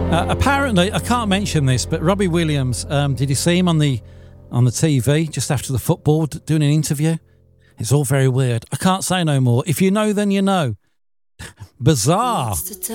Apparently, I can't mention this, but Robbie Williams, did you see him on the TV just after the football doing an interview? It's all very weird. I can't say no more. If you know, then you know. Bizarre.